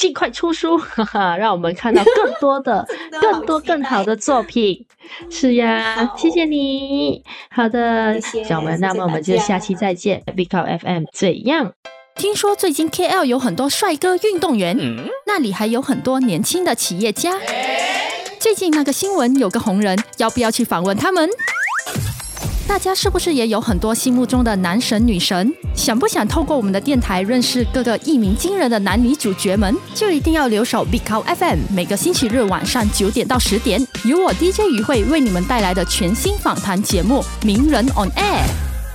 尽快出书，哈哈，让我们看到更多的更好的作品。是呀，谢谢你。好的，小文，那么我们就下期再见。Big Talk FM 怎样？ 听说最近 KL 有很多帅哥运动员，那里还有很多年轻的企业家。最近那个新闻有个红人，要不要去访问他们？大家是不是也有很多心目中的男神女神？想不想透过我们的电台认识各个一鸣惊人的男女主角们？就一定要留守 Big Talk FM， 每个星期日晚上9点到10点，由我 DJ 于慧为你们带来的全新访谈节目《名人 on Air》。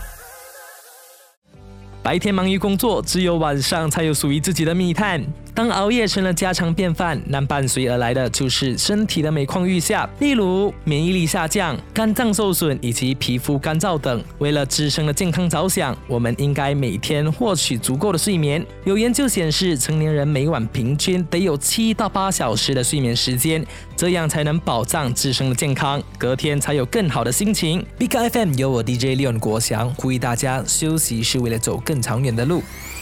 白天忙于工作，只有晚上才有属于自己的密探。当熬夜成了家常便饭，那伴随而来的就是身体的每况愈下，例如免疫力下降、肝脏受损以及皮肤干燥等。为了自身的健康着想，我们应该每天获取足够的睡眠。有研究显示，成年人每晚平均得有7到8小时的睡眠时间，这样才能保障自身的健康，隔天才有更好的心情。Big FM 由我 DJ Leon 国祥呼吁大家，休息是为了走更长远的路。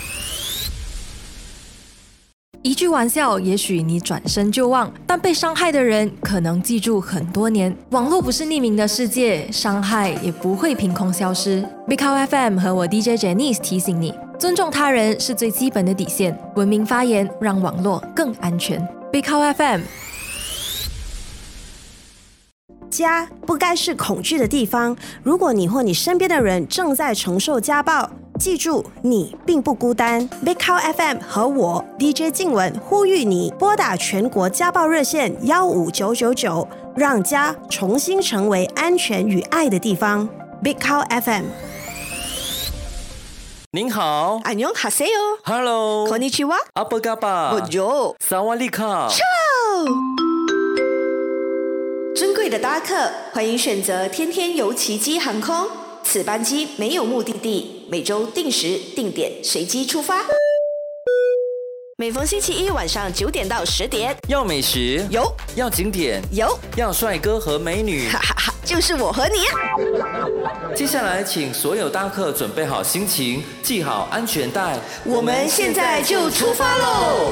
一句玩笑，也许你转身就忘，但被伤害的人可能记住很多年。网络不是匿名的世界，伤害也不会凭空消失。Big Talk FM 和我 DJ Janice 提醒你，尊重他人是最基本的底线，文明发言，让网络更安全。Big Talk FM。 家不该是恐惧的地方。如果你或你身边的人正在承受家暴，记住，你并不孤单。Big Talk FM 和我 DJ 静文呼吁你拨打全国家暴热线15999，让家重新成为安全与爱的地方。Big Talk FM。 您好， 안녕하세요。 Hello， konnichiwa。 apa kabar？ Bonjour。 Sawadee-ka。 尊贵的搭客，欢迎选择天天游奇迹航空。此班机没有目的地，每周定时定点随机出发。每逢星期一晚上9点到10点， 要美食有， 要景点有， 要帅哥和美女， 哈哈哈，就是我和你。 接下来，请所有搭客准备好心情，系好安全带， 我们现在就出发喽！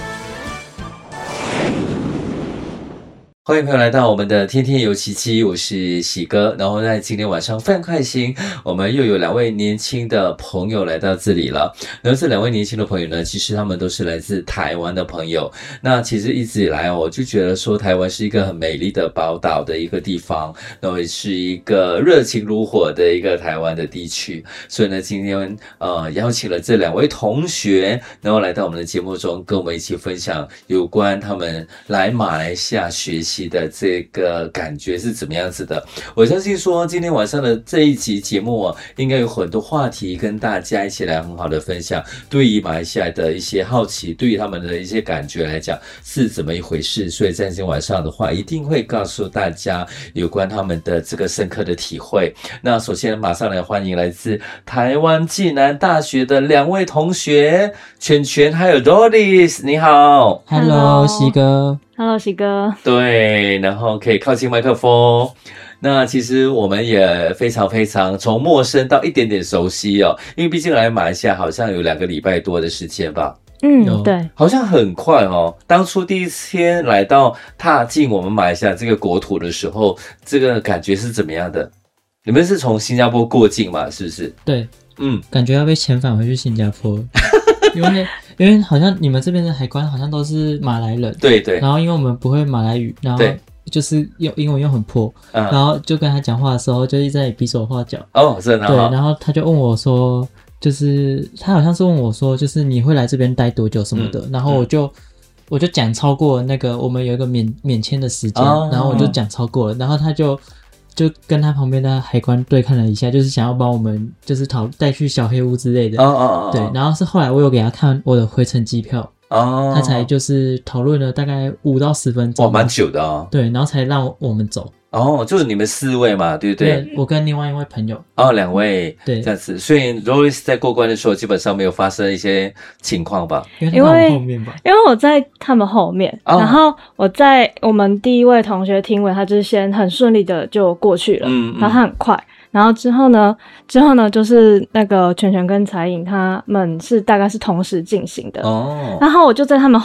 欢迎朋友来到我们的天天游奇迹，我是喜哥。然后在今天晚上非常开心，我们又有2位年轻的朋友来到这里了。然后这2位年轻的朋友呢，其实他们都是来自台湾的朋友。那其实一直以来我就觉得说台湾是一个很美丽的宝岛的一个地方，然后也是一个热情如火的一个台湾的地区。所以呢，今天邀请了这2位同学，然后来到我们的节目中，跟我们一起分享有关他们来马来西亚学习的这个感觉是怎么样子的。我相信说今天晚上的这一集节目应该有很多话题跟大家一起来很好的分享，对于马来西亚的一些好奇，对于他们的一些感觉来讲是怎么一回事。所以在今天晚上的话，一定会告诉大家有关他们的这个深刻的体会。那首先马上来欢迎来自台湾暨南大学的2位同学，全全还有 Doris， 你好。 Hello， 喜哥。 Hello， 喜哥。 对，然后可以靠近麦克风。那其实我们也非常从陌生到一点点熟悉哦，因为毕竟来马来西亚好像有2个礼拜多的时间吧。 对， 好像很快哦。当初第一天来到踏进我们马来西亚这个国土的时候，这个感觉是怎么样的？你们是从新加坡过境嘛？是不是？ 对，感觉要被遣返回去新加坡。因为好像你们这边的海关好像都是马来人， 对对， 然后因为我们不会马来语，然后就是用英文又很破，然后就跟他讲话的时候就一直在比手画脚。 哦，真的。 对，然后他就问我说，就是他好像是问我说，就是你会来这边待多久什么的，然后我就讲超过那个我们有一个免签的时间，然后我就讲超过了，然后他就跟他旁边的海关对看了一下，就是想要帮我们就是带去小黑屋之类的。对，然后是后来我有给他看我的回程机票，他才就是讨论了大概5到10分钟。 哇，蛮久的哦。 对，然后才让我们走。 就是你们4位嘛，对不对？ 对，我跟另外一位朋友。 2位。 对， 这样子。所以 Doris 在过关的时候，基本上没有发生一些情况吧？ 因为他们后面吧。 因为我在他们后面，然后我们第一位同学听闻，他就是先很顺利的就过去了，然后他很快。然后之后呢，就是那个全全跟彩颖他们是大概是同时进行的。然后我就在他们